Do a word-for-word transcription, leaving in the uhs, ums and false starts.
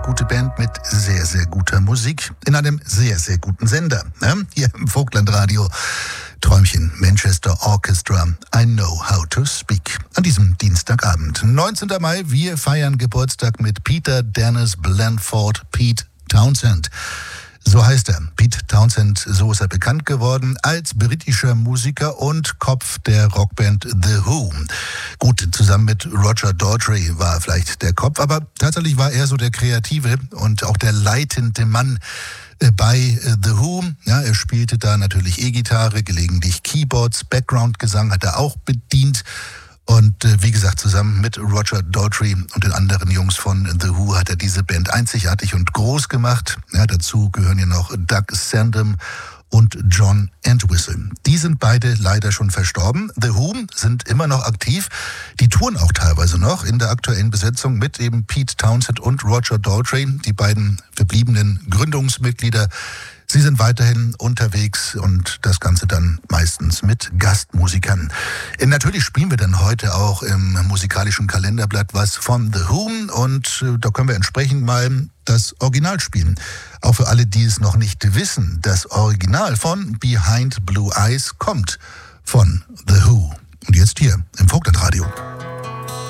gute Band mit sehr, sehr guter Musik in einem sehr, sehr guten Sender. Ne? Hier im Vogtlandradio. Träumchen, Manchester Orchestra, I Know How to Speak. An diesem Dienstagabend, neunzehnten Mai, wir feiern Geburtstag mit Peter Dennis Blanford Pete Townshend. So heißt er. Pete Townshend, so ist er bekannt geworden, als britischer Musiker und Kopf der Rockband The Who. Gut, zusammen mit Roger Daltrey war er vielleicht der Kopf, aber tatsächlich war er so der Kreative und auch der leitende Mann bei The Who. Ja, er spielte da natürlich E-Gitarre, gelegentlich Keyboards, Background-Gesang hat er auch bedient. Und äh, wie gesagt, zusammen mit Roger Daltrey und den anderen Jungs von The Who hat er diese Band einzigartig und groß gemacht. Ja, dazu gehören ja noch Doug Sandham und John Entwistle. Die sind beide leider schon verstorben. The Who sind immer noch aktiv. Die touren auch teilweise noch in der aktuellen Besetzung mit eben Pete Townshend und Roger Daltrey, die beiden verbliebenen Gründungsmitglieder. Sie sind weiterhin unterwegs und das Ganze dann meistens mit Gastmusikern. Und natürlich spielen wir dann heute auch im musikalischen Kalenderblatt was von The Who und äh, da können wir entsprechend mal das Original spielen. Auch für alle, die es noch nicht wissen, das Original von Behind Blue Eyes kommt von The Who. Und jetzt hier im Vogtlandradio.